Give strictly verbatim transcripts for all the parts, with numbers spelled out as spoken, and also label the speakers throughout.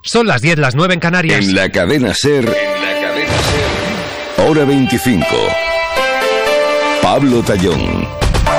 Speaker 1: Son las diez, las nueve en Canarias.
Speaker 2: En la cadena SER, en la cadena SER, hora veinticinco. Pablo Tallón.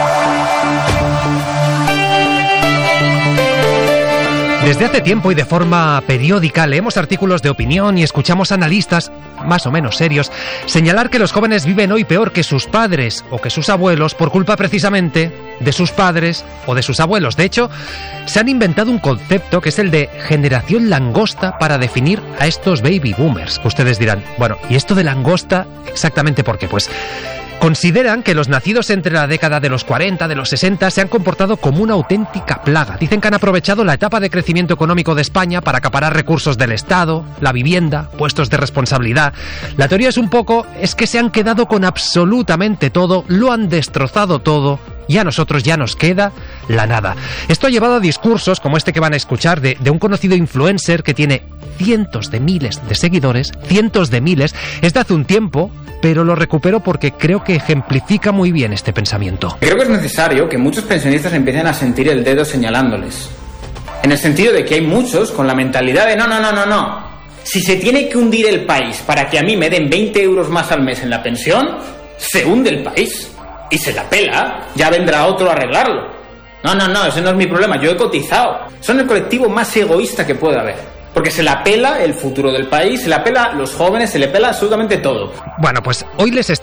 Speaker 1: Desde hace tiempo y de forma periódica leemos artículos de opinión y escuchamos analistas, más o menos serios, señalar que los jóvenes viven hoy peor que sus padres o que sus abuelos por culpa precisamente de sus padres o de sus abuelos. De hecho, se han inventado un concepto que es el de generación langosta para definir a estos baby boomers, que ustedes dirán, bueno, ¿y esto de langosta exactamente por qué? Pues consideran que los nacidos entre la década de los cuarenta, de los sesenta, se han comportado como una auténtica plaga. Dicen que han aprovechado la etapa de crecimiento económico de España para acaparar recursos del Estado, la vivienda, puestos de responsabilidad. La teoría es un poco, es que se han quedado con absolutamente todo, lo han destrozado todo, y a nosotros ya nos queda la nada. Esto ha llevado a discursos como este que van a escuchar de, de un conocido influencer que tiene cientos de miles de seguidores, cientos de miles, es de hace un tiempo, pero lo recupero porque creo que ejemplifica muy bien este pensamiento.
Speaker 3: Creo que es necesario que muchos pensionistas empiecen a sentir el dedo señalándoles. En el sentido de que hay muchos con la mentalidad de no, no, no, no, no. Si se tiene que hundir el país para que a mí me den veinte euros más al mes en la pensión, se hunde el país. Y se la pela, ya vendrá otro a arreglarlo. No, no, no, ese no es mi problema, yo he cotizado. Son el colectivo más egoísta que puede haber. Porque se la pela el futuro del país, se la pela los jóvenes, se le pela absolutamente todo.
Speaker 1: Bueno, pues hoy les